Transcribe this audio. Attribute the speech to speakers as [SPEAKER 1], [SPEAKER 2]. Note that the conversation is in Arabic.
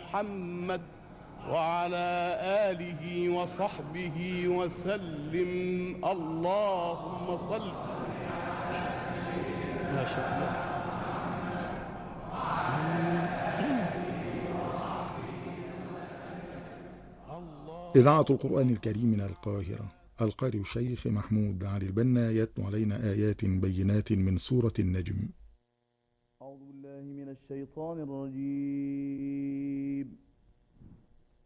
[SPEAKER 1] محمد وعلى آله وصحبه وسلم. اللهم صل. ما شاء الله.
[SPEAKER 2] إذاعة القرآن الكريم من القاهرة. القارئ الشيخ محمود علي البنا يتلو علينا آيات بينات من سورة النجم.
[SPEAKER 3] أعوذ بالله من الشيطان الرجيم.